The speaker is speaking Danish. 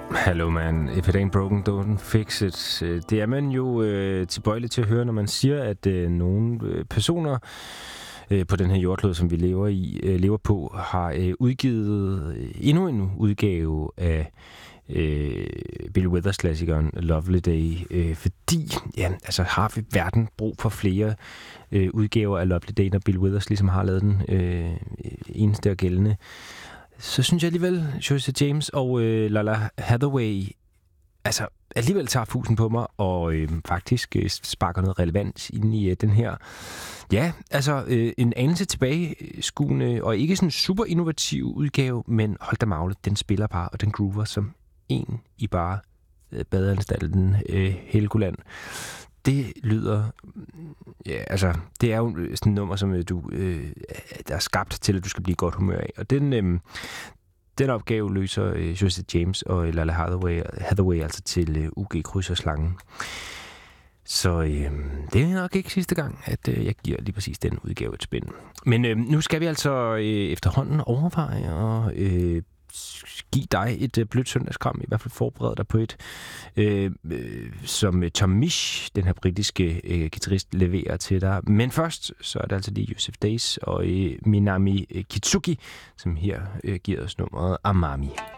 Hello man, if it ain't broken, don't fix it. Det er man jo tilbøjelig til at høre, når man siger, at nogle personer på den her jordklode, som vi lever på, har udgivet endnu en udgave af Bill Withers-klassikeren Lovely Day, fordi har vi verden brug for flere udgaver af Lovely Day, når Bill Withers ligesom har lavet den eneste og gældende. Så synes jeg alligevel, Joyce James og Lalah Hathaway alligevel tager fusen på mig og faktisk sparker noget relevant ind i den her. Ja, en anelse tilbageskuende og ikke sådan super innovativ udgave, men hold da magle, den spiller bare, og den groover som en i bare badeanstalten Helgoland. Det lyder... det er jo sådan et nummer, som der er skabt til, at du skal blive i godt humør af. Og den opgave løser Joyce James og Lalah Hathaway altså til UG Krydserslangen. Så det er nok ikke sidste gang, at jeg giver lige præcis den udgave et spænd. Men nu skal vi altså efterhånden overveje og give dig et blødt søndagskram, i hvert fald forberede dig på et, som Tom Misch, den her britiske guitarist, leverer til dig. Men først, så er det altså lige Yusuf Days og Minami Kitsuki, som her giver os nummeret Amami.